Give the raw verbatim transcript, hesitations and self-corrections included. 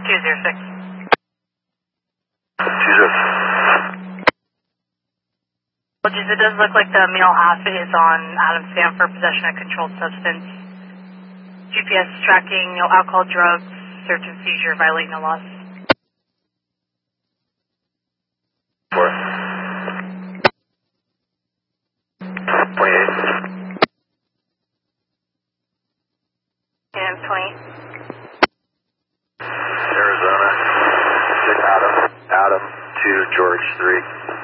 two zero six. two zero. Apologies, it does look like the male half is on Adam Sam for possession of controlled substance. G P S tracking, no alcohol, drugs, search and seizure, violating the laws. Four. twenty-eight. And twenty. Arizona. six Adam. Adam. two George. three.